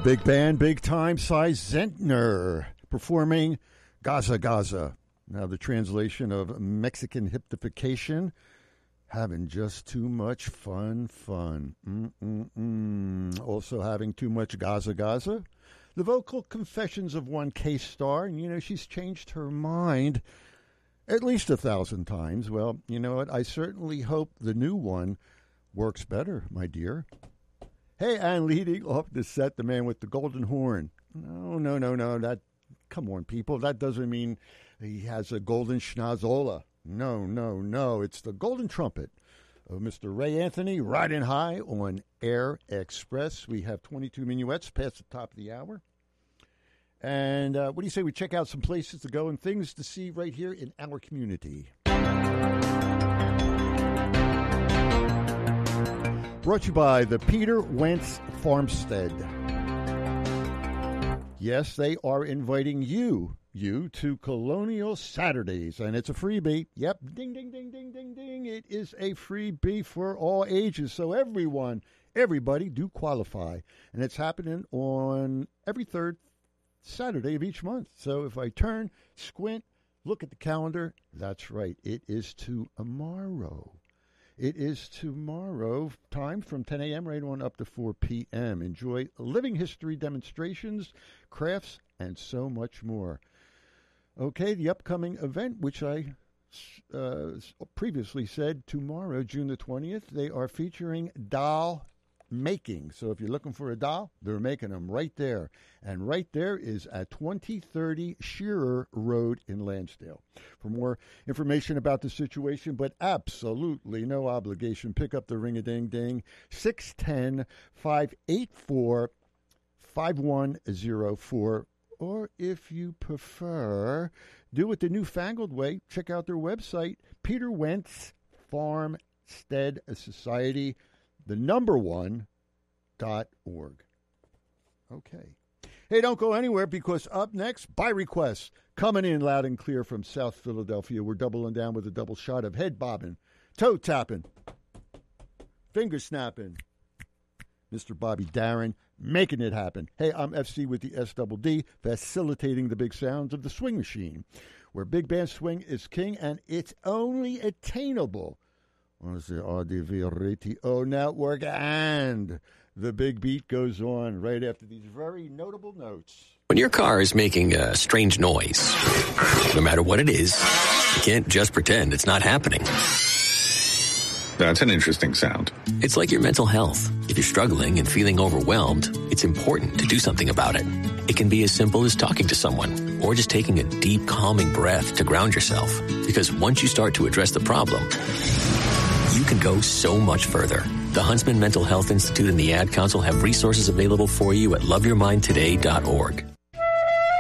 big band, big time, Cy Zentner, performing Gaza Gaza. Now the translation of Mexican hippification, having just too much fun. Also having too much Gaza Gaza. The vocal confessions of one K-star, and she's changed her mind at least 1,000 times. Well, you know what? I certainly hope the new one works better, my dear. Hey, and leading off the set, the man with the golden horn. No. Come on, people. That doesn't mean he has a golden schnozola. No. It's the golden trumpet of Mr. Ray Anthony, riding high on Air Express. We have 22 minuets past the top of the hour. And what do you say we check out some places to go and things to see right here in our community? Brought to you by the Peter Wentz Farmstead. Yes, they are inviting you to Colonial Saturdays, and it's a freebie. Yep, ding, ding, ding, ding, ding, ding. It is a freebie for all ages, so everybody do qualify. And it's happening on every third Saturday of each month. So if I turn, squint, look at the calendar, that's right. It is tomorrow. It is tomorrow, time from 10 a.m. right on up to 4 p.m. Enjoy living history demonstrations, crafts, and so much more. Okay, the upcoming event, which I previously said tomorrow, June the 20th, they are featuring doll making. So if you're looking for a doll, they're making them right there. And right there is at 2030 Shearer Road in Lansdale. For more information about the situation, but absolutely no obligation, pick up the ring-a-ding-ding, 610-584-5104. Or if you prefer, do it the newfangled way. Check out their website, Peter Wentz Farmstead Society, #1.org. Okay. Hey, don't go anywhere, because up next, by request, coming in loud and clear from South Philadelphia, we're doubling down with a double shot of head bobbing, toe tapping, finger snapping. Mr. Bobby Darin, making it happen. Hey, I'm FC with the SDD, facilitating the big sounds of the swing machine, where big band swing is king, and it's only attainable on the RDV Radio Network. And the big beat goes on right after these very notable notes. When your car is making a strange noise, no matter what it is, you can't just pretend it's not happening. That's an interesting sound. It's like your mental health. If you're struggling and feeling overwhelmed, it's important to do something about it. It can be as simple as talking to someone or just taking a deep, calming breath to ground yourself. Because once you start to address the problem, you can go so much further. The Huntsman Mental Health Institute and the Ad Council have resources available for you at loveyourmindtoday.org.